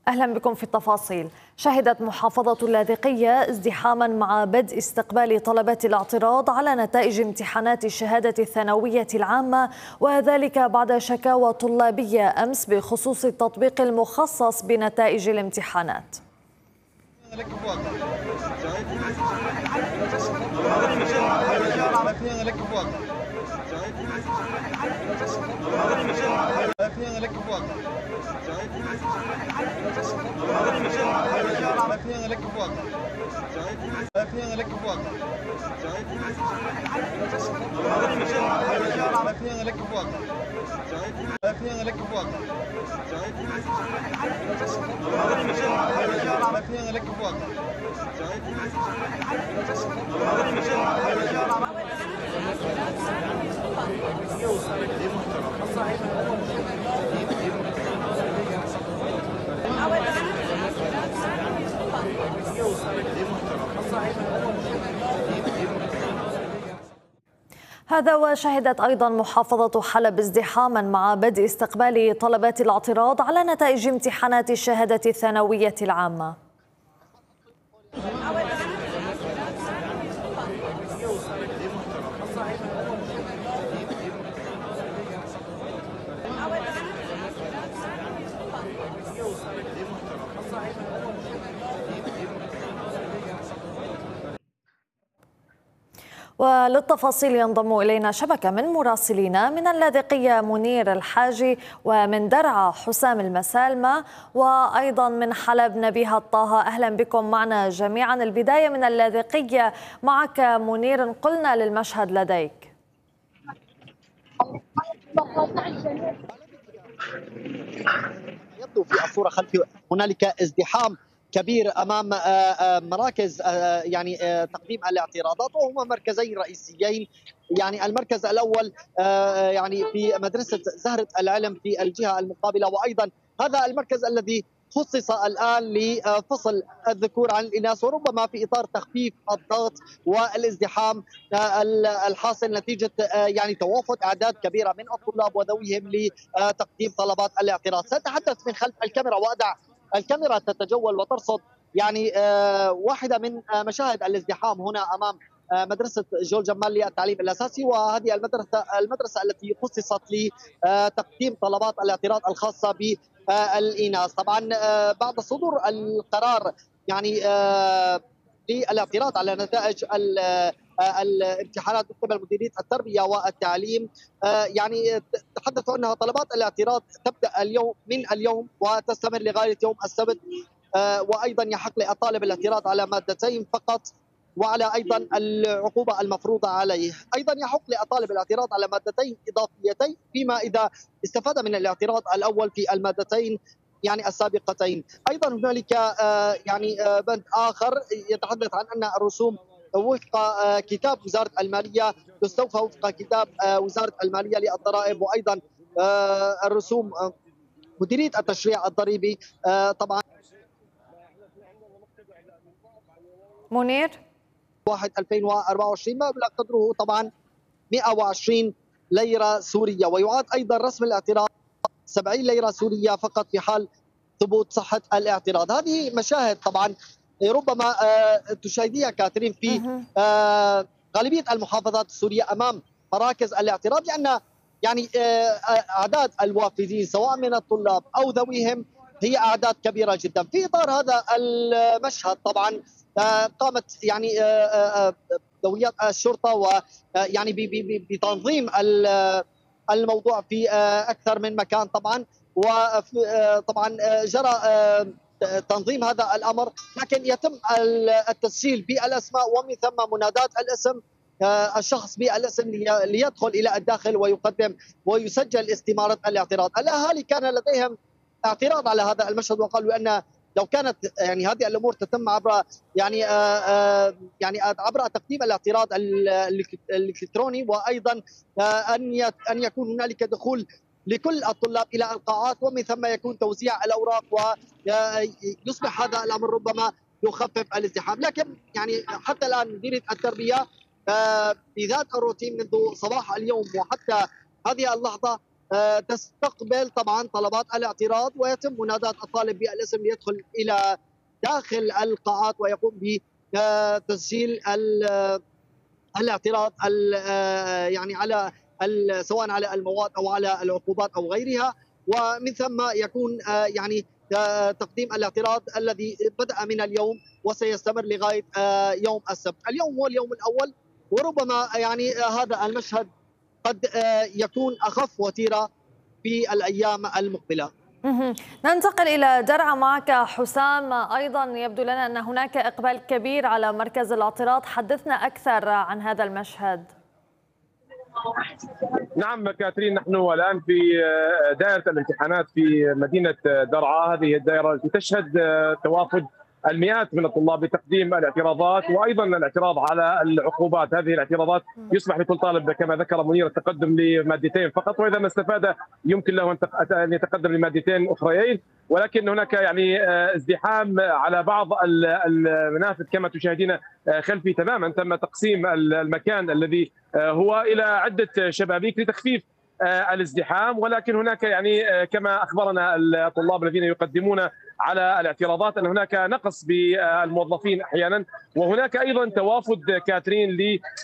أهلا بكم في التفاصيل. شهدت محافظة اللاذقية ازدحاما مع بدء استقبال طلبات الاعتراض على نتائج امتحانات الشهادة الثانوية العامة، وذلك بعد شكاوى طلابية أمس بخصوص التطبيق المخصص بنتائج الامتحانات. هذا وشهدت أيضا محافظة حلب ازدحاما مع بدء استقبال طلبات الاعتراض على نتائج امتحانات الشهادة الثانوية العامة. وللتفاصيل ينضم إلينا شبكة من مراسلينا من اللاذقية منير الحاجي، ومن درعا حسام المسالمة، وأيضا من حلب نبيها الطه. أهلا بكم معنا جميعا. البداية من اللاذقية معك منير، قلنا للمشهد لديك. يبدو في الصورة خلفي هنالك ازدحام كبير امام مراكز يعني تقديم الاعتراضات، وهما مركزين رئيسيين. يعني المركز الاول يعني في مدرسه زهره العلم في الجهه المقابله، وايضا هذا المركز الذي خصص الان لفصل الذكور عن الاناث، وربما في اطار تخفيف الضغط والازدحام الحاصل نتيجه يعني توافد اعداد كبيره من الطلاب وذويهم لتقديم طلبات الاعتراض. سأتحدث من خلف الكاميرا وأدع الكاميرا تتجول وترصد يعني واحدة من مشاهد الازدحام هنا أمام مدرسة جول جمال للتعليم الأساسي، وهذه المدرسة التي خصصت لتقديم طلبات الاعتراض الخاصة بالإناث. طبعا بعد صدور القرار يعني للاعتراض على نتائج الامتحانات من قبل مديريه التربيه والتعليم، يعني تحدثوا انها طلبات الاعتراض تبدا من اليوم وتستمر لغايه يوم السبت، وايضا يحق للطالب الاعتراض على مادتين فقط وعلى ايضا العقوبه المفروضه عليه. ايضا يحق للطالب الاعتراض على مادتين اضافيتين فيما اذا استفاد من الاعتراض الاول في المادتين يعني السابقتين. ايضا هنالك يعني بند اخر يتحدث عن ان الرسوم وفق كتاب وزاره الماليه تستوفى وفق كتاب وزاره الماليه للضرائب، وايضا الرسوم مديريه التشريع الضريبي طبعا منير 2024 مبلغ قدره طبعا 120 ليره سوريه، ويعاد ايضا رسم الاعتراض 70 ليره سوريه فقط في حال ثبوت صحه الاعتراض. هذه مشاهد طبعا ربما تشاهديها كاترين في غالبيه المحافظات السوريه امام مراكز الاعتراض، لان يعني اعداد الوافدين سواء من الطلاب او ذويهم هي اعداد كبيره جدا. في اطار هذا المشهد طبعا قامت يعني ذويات الشرطه ويعني بتنظيم الموضوع في اكثر من مكان طبعا، وطبعا جرى تنظيم هذا الامر، لكن يتم التسجيل بالاسماء ومن ثم منادات الاسم الشخص بالاسم ليدخل الى الداخل ويقدم ويسجل استماره الاعتراض. الاهالي كان لديهم اعتراض على هذا المشهد، وقالوا ان لو كانت يعني هذه الامور تتم عبر يعني يعني عبر تقديم الاعتراض الالكتروني، وايضا ان يكون هنالك دخول لكل الطلاب الى القاعات ومن ثم يكون توزيع الاوراق ويصبح هذا الامر ربما يخفف الازدحام. لكن يعني حتى الان مديريه التربيه بذات الروتين منذ صباح اليوم وحتى هذه اللحظه تستقبل طبعا طلبات الاعتراض، ويتم مناداة الطالب بالاسم ليدخل الى داخل القاعات ويقوم بتسجيل الاعتراض يعني على سواء على المواد او على العقوبات او غيرها، ومن ثم يكون يعني تقديم الاعتراض الذي بدأ من اليوم وسيستمر لغاية يوم السبت. اليوم هو اليوم الأول، وربما يعني هذا المشهد قد يكون أخف وتيرة في الأيام المقبلة. ننتقل إلى درعا معك حسام. أيضا يبدو لنا أن هناك إقبال كبير على مركز الاعتراض، حدثنا أكثر عن هذا المشهد. نعم كاترين، نحن الآن في دائرة الامتحانات في مدينة درعا. هذه الدائرة التي تشهد توافد المئات من الطلاب لتقديم الاعتراضات وايضا الاعتراض على العقوبات. هذه الاعتراضات يسمح لكل طالب كما ذكر منير التقدم لمادتين فقط، واذا ما استفاد يمكن له ان يتقدم لمادتين اخريين، ولكن هناك يعني ازدحام على بعض المنافذ كما تشاهدين خلفي تماما. تم تقسيم المكان الذي هو الى عده شبابيك لتخفيف الازدحام، ولكن هناك يعني كما اخبرنا الطلاب الذين يقدمون على الاعتراضات ان هناك نقص بالموظفين احيانا، وهناك ايضا توافد كاترين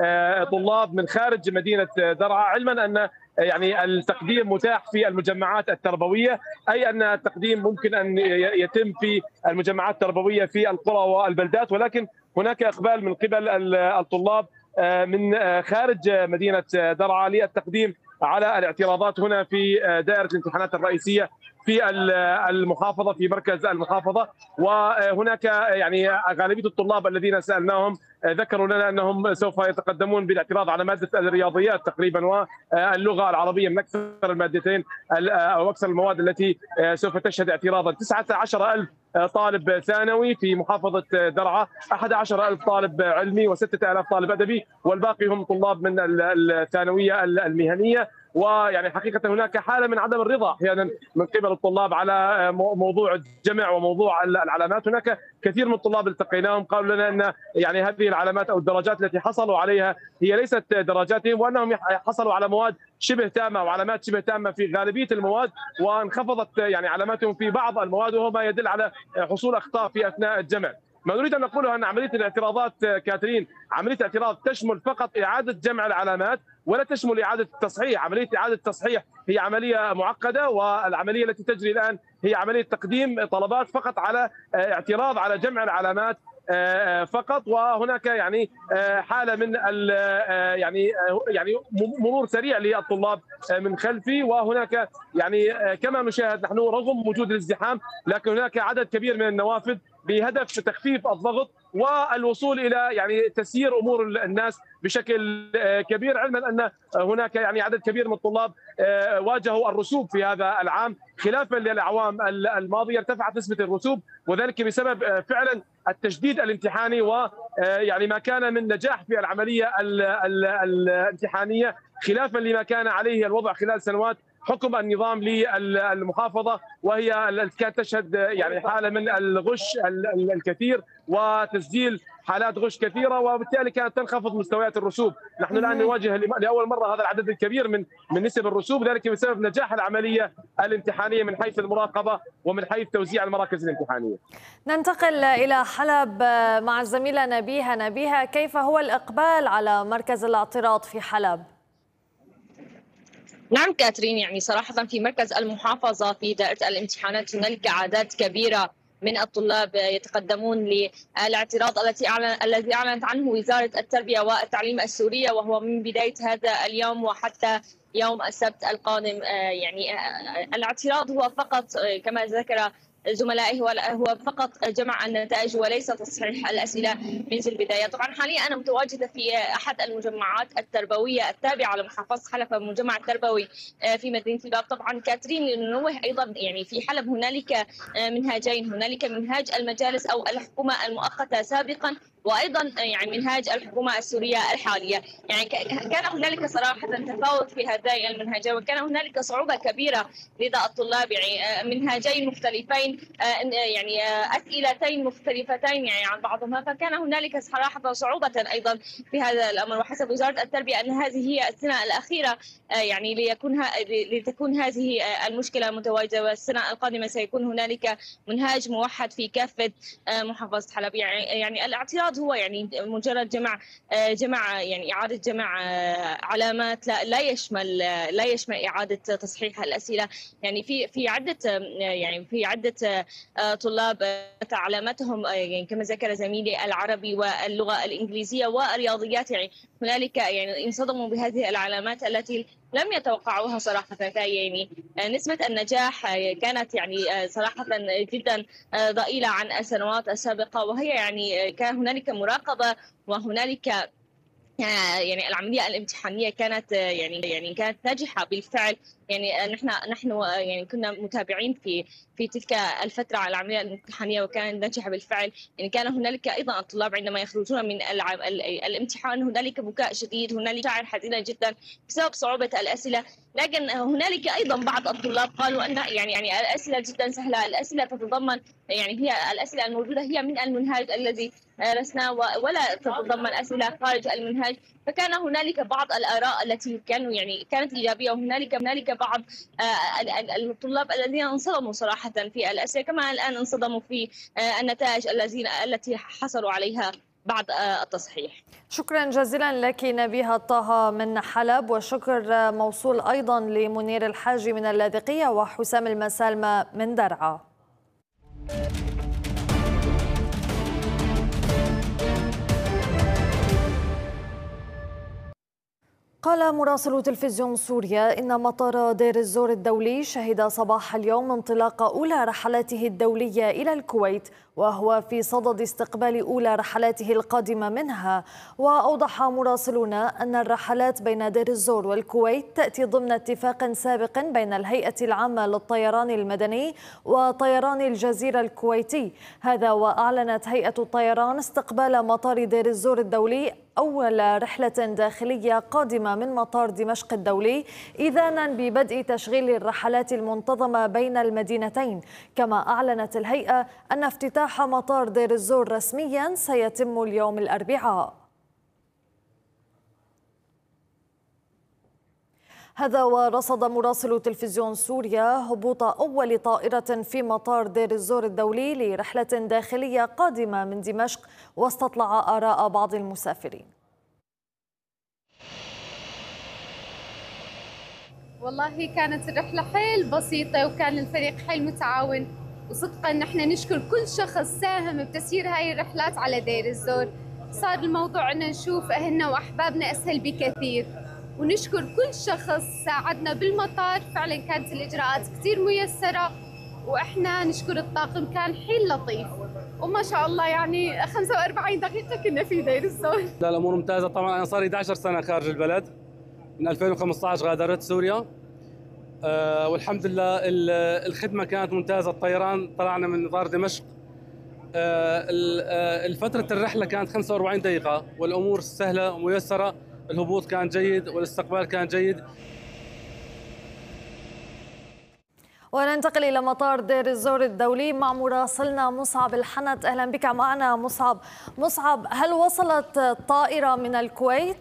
لطلاب من خارج مدينه درعا، علما ان يعني التقديم متاح في المجمعات التربويه، اي ان التقديم ممكن ان يتم في المجمعات التربويه في القرى والبلدات، ولكن هناك اقبال من قبل الطلاب من خارج مدينه درعا للتقديم على الاعتراضات هنا في دائره الامتحانات الرئيسيه في المحافظه، في مركز المحافظه. وهناك يعني غالبيه الطلاب الذين سالناهم ذكروا لنا انهم سوف يتقدمون بالاعتراض على ماده الرياضيات تقريبا واللغه العربيه من اكثر المادتين او اكثر المواد التي سوف تشهد اعتراضا. 19,000 طالب ثانوي في محافظه درعا، 11,000 طالب علمي و6,000 طالب ادبي، والباقي هم طلاب من الثانويه المهنيه. ويعني حقيقه هناك حاله من عدم الرضا احيانا من قبل الطلاب على موضوع الجمع وموضوع العلامات. هناك كثير من الطلاب التقيناهم قالوا لنا ان يعني هذه العلامات او الدرجات التي حصلوا عليها هي ليست درجاتهم، وانهم حصلوا على مواد شبه تامه وعلامات شبه تامه في غالبيه المواد، وانخفضت يعني علاماتهم في بعض المواد، وهو ما يدل على حصول اخطاء في اثناء الجمع. ما نريد ان نقوله ان عمليه الاعتراضات كاترين عمليه اعتراض تشمل فقط اعاده جمع العلامات ولا تشمل اعاده التصحيح. عمليه اعاده التصحيح هي عمليه معقده، والعمليه التي تجري الان هي عمليه تقديم طلبات فقط على اعتراض على جمع العلامات فقط. وهناك يعني حاله من يعني مرور سريع للطلاب من خلفي، وهناك يعني كما نشاهد نحن رغم وجود الازدحام لكن هناك عدد كبير من النوافذ بهدف تخفيف الضغط والوصول الى يعني تسيير امور الناس بشكل كبير، علما ان هناك يعني عدد كبير من الطلاب واجهوا الرسوب في هذا العام خلافا للاعوام الماضيه. ارتفعت نسبه الرسوب وذلك بسبب فعلا التشديد الامتحاني ويعني ما كان من نجاح في العمليه الامتحانيه خلافا لما كان عليه الوضع خلال سنوات حكم النظام للمحافظه، وهي كانت تشهد يعني حاله من الغش الكثير وتسجيل حالات غش كثيره، وبالتالي كانت تنخفض مستويات الرسوب. نحن الان نواجه لاول مره هذا العدد الكبير من نسب الرسوب، ذلك بسبب نجاح العمليه الامتحانيه من حيث المراقبه ومن حيث توزيع المراكز الامتحانيه. ننتقل الى حلب مع الزميله نبيهه. نبيهه، كيف هو الاقبال على مركز الاعتراض في حلب؟ نعم كاترين، يعني صراحة في مركز المحافظة في دائرة الامتحانات هنالك أعداد كبيرة من الطلاب يتقدمون للاعتراض الذي أعلنت عنه وزارة التربية والتعليم السورية، وهو من بداية هذا اليوم وحتى يوم السبت القادم. يعني الاعتراض هو فقط كما ذكر زملائه هو فقط جمع النتائج وليس تصحيح الأسئلة منذ البداية. طبعا حاليا أنا متواجدة في أحد المجمعات التربوية التابعة لمحافظة حلب، المجمع التربوي في مدينة الباب. طبعا كاترين لننوه أيضا يعني في حلب هنالك منهاجين، هنالك منهاج المجالس أو الحكومة المؤقتة سابقا وايضا يعني منهاج الحكومه السوريه الحاليه. يعني كان هنالك صراحه تفاوت في هذين المنهجين، وكان هنالك صعوبه كبيره لدى الطلاب، يعني منهاجين مختلفين، يعني اسئلتين مختلفتين يعني عن بعضهما، فكان هنالك صراحه صعوبه ايضا في هذا الامر. وحسب وزاره التربيه ان هذه هي السنه الاخيره يعني لتكون هذه المشكله متواجده، والسنه القادمه سيكون هنالك منهاج موحد في كافه محافظه حلب. يعني الاعتراض هو يعني مجرد جمع يعني اعاده جمع علامات، لا يشمل اعاده تصحيح الاسئله. يعني في عده طلاب علاماتهم يعني كما ذكر زميلي العربي واللغه الانجليزيه والرياضيات، يعني هنالك يعني انصدموا بهذه العلامات التي لم يتوقعوها صراحه. يعني نسبه النجاح كانت يعني صراحه جدا ضئيله عن السنوات السابقه، وهي يعني كان هنالك مراقبه، وهنالك يعني العمليه الامتحانيه كانت يعني كانت ناجحه بالفعل. يعني نحن يعني كنا متابعين في تلك الفتره على العمليه الامتحانيه، وكانت ناجحه بالفعل. يعني كان هنالك ايضا الطلاب عندما يخرجون من الامتحان هنالك بكاء شديد، هنالك مشاعر حزينه جدا بسبب صعوبه الاسئله. لكن هنالك ايضا بعض الطلاب قالوا ان يعني الاسئله جدا سهله، الاسئله تتضمن يعني هي الاسئله الموجوده هي من المنهاج الذي درسناه ولا تتضمن اسئله خارج المنهاج. فكان هنالك بعض الاراء التي كانت ايجابيه، وهنالك بعض الطلاب الذين انصدموا صراحه في الاسئله، كما الان انصدموا في النتائج التي حصلوا عليها بعد التصحيح. شكرا جزيلا لك نبيهة طه من حلب، وشكر موصول أيضا لمنير الحاجي من اللاذقية وحسام المسالمة من درعا. قال مراسل تلفزيون سوريا إن مطار دير الزور الدولي شهد صباح اليوم انطلاق أولى رحلاته الدولية إلى الكويت، وهو في صدد استقبال أولى رحلاته القادمة منها. وأوضح مراسلون أن الرحلات بين دير الزور والكويت تأتي ضمن اتفاق سابق بين الهيئة العامة للطيران المدني وطيران الجزيرة الكويتي. هذا وأعلنت هيئة الطيران استقبال مطار دير الزور الدولي أول رحلة داخلية قادمة من مطار دمشق الدولي، إذانا ببدء تشغيل الرحلات المنتظمة بين المدينتين. كما أعلنت الهيئة أن افتتاح مطار دير الزور رسميا سيتم اليوم الأربعاء. هذا ورصد مراسل تلفزيون سوريا هبوط أول طائرة في مطار دير الزور الدولي لرحلة داخلية قادمة من دمشق، واستطلع آراء بعض المسافرين. والله كانت الرحلة حيل بسيطة، وكان الفريق حيل متعاون، وصدقا نحن نشكر كل شخص ساهم بتسيير هاي الرحلات على دير الزور. صار الموضوع أن نشوف أهلنا وأحبابنا أسهل بكثير، ونشكر كل شخص ساعدنا بالمطار. فعلا كانت الإجراءات كثير ميسرة، وإحنا نشكر الطاقم كان حيل لطيف، وما شاء الله يعني 45 دقيقة كنا في دير الزور. لا الأمور ممتازة. طبعا أنا صار لي 11 سنة خارج البلد، من 2015 غادرت سوريا، والحمد لله الخدمة كانت ممتازة. الطيران طلعنا من مطار دمشق، الفترة الرحلة كانت 45 دقيقة، والأمور سهلة وميسرة. الهبوط كان جيد والاستقبال كان جيد. وننتقل إلى مطار دير الزور الدولي مع مراسلنا مصعب الحنت. أهلا بك معنا مصعب، هل وصلت طائرة من الكويت؟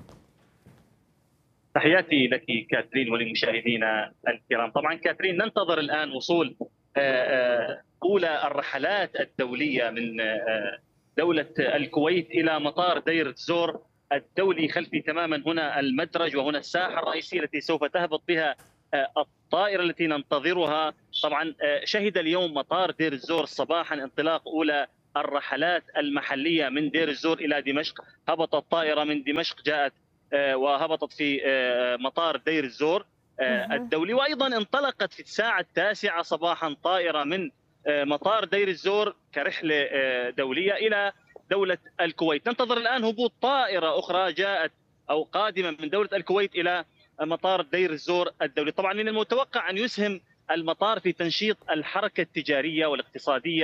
تحياتي لك كاترين ولمشاهدينا الكرام. طبعا كاترين، ننتظر الآن وصول أولى الرحلات الدولية من دولة الكويت إلى مطار دير الزور الدولي. خلفي تماما هنا المدرج، وهنا الساحة الرئيسية التي سوف تهبط بها الطائرة التي ننتظرها. طبعا شهد اليوم مطار دير الزور صباحا انطلاق أولى الرحلات المحلية من دير الزور إلى دمشق. هبطت الطائرة من دمشق، جاءت وهبطت في مطار دير الزور الدولي، وأيضا انطلقت في الساعة 9 صباحا طائرة من مطار دير الزور كرحلة دولية إلى دولة الكويت. ننتظر الآن هبوط طائرة أخرى جاءت أو قادمة من دولة الكويت إلى مطار دير الزور الدولي. طبعا من المتوقع أن يسهم المطار في تنشيط الحركة التجارية والاقتصادية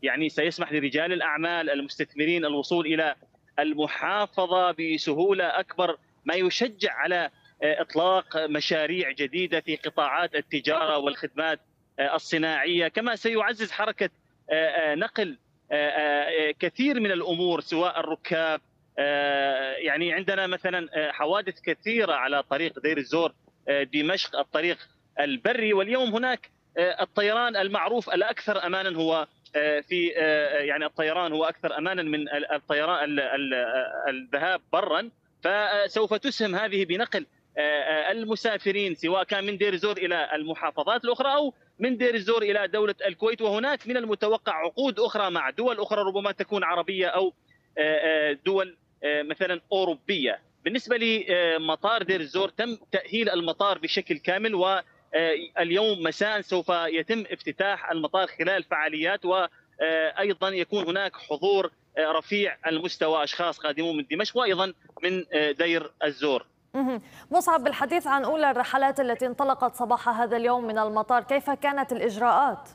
يعني سيسمح لرجال الأعمال المستثمرين الوصول إلى المحافظة بسهولة أكبر، ما يشجع على إطلاق مشاريع جديدة في قطاعات التجارة والخدمات الصناعية، كما سيعزز حركة نقل كثير من الأمور سواء الركاب. يعني عندنا مثلا حوادث كثيرة على طريق دير الزور دمشق الطريق البري، واليوم هناك الطيران المعروف الأكثر أمانا هو في يعني الطيران هو أكثر أمانا من الطيران الذهاب برا، فسوف تسهم هذه بنقل المسافرين سواء كان من دير الزور إلى المحافظات الأخرى أو من دير الزور إلى دولة الكويت. وهناك من المتوقع عقود أخرى مع دول أخرى ربما تكون عربية أو دول مثلا أوروبية. بالنسبة لمطار دير الزور تم تأهيل المطار بشكل كامل، واليوم مساء سوف يتم افتتاح المطار خلال فعاليات، وأيضا يكون هناك حضور رفيع المستوى، أشخاص قادمون من دمشق وأيضا من دير الزور. مصعب، بالحديث عن أولى الرحلات التي انطلقت صباح هذا اليوم من المطار، كيف كانت الإجراءات؟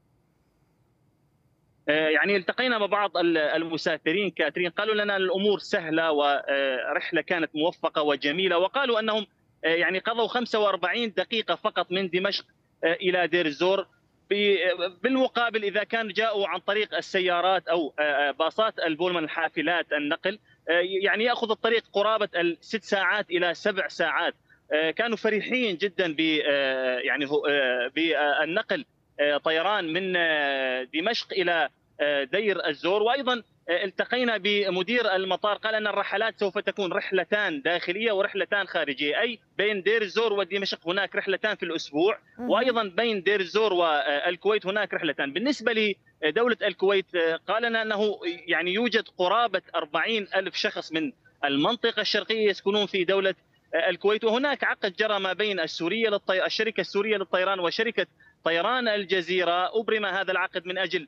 يعني التقينا مع بعض المسافرين كاترين، قالوا لنا الأمور سهلة ورحلة كانت موفقة وجميلة، وقالوا أنهم يعني قضوا 45 دقيقة فقط من دمشق إلى دير الزور. بالمقابل إذا كان جاءوا عن طريق السيارات أو باصات البولمان الحافلات النقل يعني يأخذ الطريق قرابة 6 ساعات إلى 7 ساعات. كانوا فرحين جدا يعني بالنقل طيران من دمشق إلى دير الزور. وأيضا التقينا بمدير المطار، قال أن الرحلات سوف تكون رحلتان داخلية ورحلتان خارجية، أي بين دير الزور ودمشق هناك رحلتان في الأسبوع، وأيضا بين دير الزور والكويت هناك رحلتان. بالنسبة لدولة الكويت قال لنا أنه يعني يوجد قرابة 40,000 شخص من المنطقة الشرقية يسكنون في دولة الكويت، وهناك عقد جرى ما بين الشركة السورية للطيران وشركة طيران الجزيرة. أبرم هذا العقد من أجل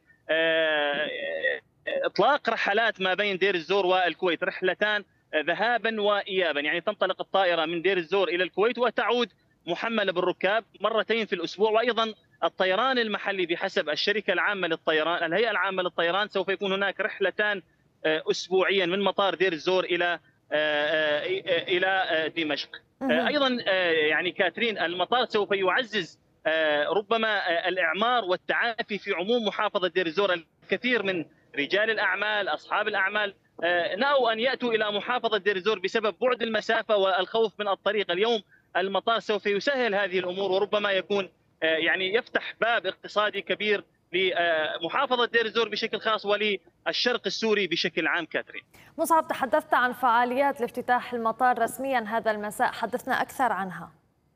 إطلاق رحلات ما بين دير الزور والكويت، رحلتان ذهابا وإيابا، يعني تنطلق الطائرة من دير الزور إلى الكويت وتعود محملة بالركاب مرتين في الأسبوع. وأيضا الطيران المحلي بحسب الشركة العامة للطيران، الهيئة العامة للطيران، سوف يكون هناك رحلتان أسبوعيا من مطار دير الزور إلى دمشق. أيضا يعني كاترين المطار سوف يعزز ربما الإعمار والتعافي في عموم محافظة دير الزور. الكثير من رجال الأعمال أصحاب الأعمال نأوا أن يأتوا إلى محافظة دير الزور بسبب بعد المسافة والخوف من الطريق. اليوم المطار سوف يسهل هذه الأمور، وربما يكون يعني يفتح باب اقتصادي كبير لمحافظة دير الزور بشكل خاص وللشرق السوري بشكل عام. كاترين، مصعب، تحدثت عن فعاليات لافتتاح المطار رسميا هذا المساء، حدثنا أكثر عنها.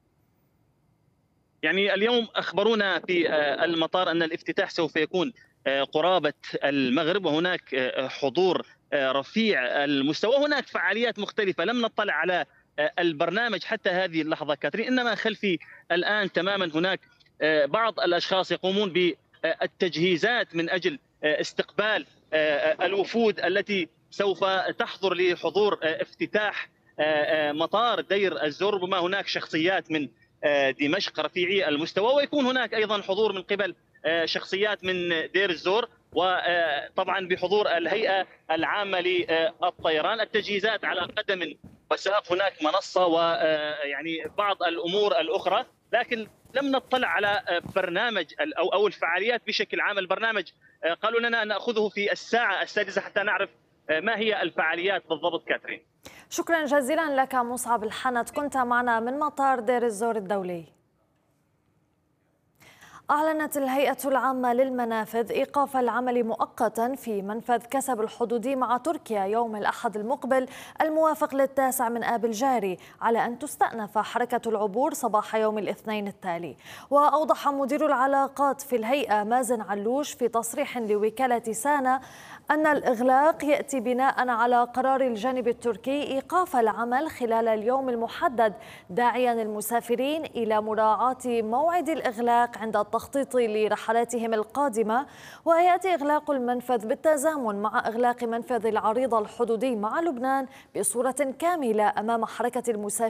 يعني اليوم أخبرونا في المطار أن الافتتاح سوف يكون قرابة المغرب، وهناك حضور رفيع المستوى، هناك فعاليات مختلفة. لم نطلع على البرنامج حتى هذه اللحظة كاترين، إنما خلفي الآن تماما هناك بعض الأشخاص يقومون بالتجهيزات من أجل استقبال الوفود التي سوف تحضر لحضور افتتاح مطار دير الزور. ربما هناك شخصيات من دمشق رفيعي المستوى، ويكون هناك أيضا حضور من قبل شخصيات من دير الزور، وطبعا بحضور الهيئة العامة للطيران. التجهيزات على قدم وساق، هناك منصة ويعني بعض الأمور الأخرى، لكن لم نطلع على برنامج أو الفعاليات بشكل عام. البرنامج قالوا لنا أن نأخذه في الساعة 6 حتى نعرف ما هي الفعاليات بالضبط. كاترين، شكرا جزيلا لك مصعب الحنت، كنت معنا من مطار دير الزور الدولي. أعلنت الهيئة العامة للمنافذ إيقاف العمل مؤقتا في منفذ كسب الحدودي مع تركيا يوم الأحد المقبل الموافق 9 من آب الجاري، على أن تستأنف حركة العبور صباح يوم الاثنين التالي. وأوضح مدير العلاقات في الهيئة مازن علوش في تصريح لوكالة سانا أن الإغلاق يأتي بناء على قرار الجانب التركي إيقاف العمل خلال اليوم المحدد، داعيا المسافرين إلى مراعاة موعد الإغلاق عند التخطيط لرحلاتهم القادمة. ويأتي إغلاق المنفذ بالتزامن مع إغلاق منفذ العريضة الحدودي مع لبنان بصورة كاملة أمام حركة المسافرين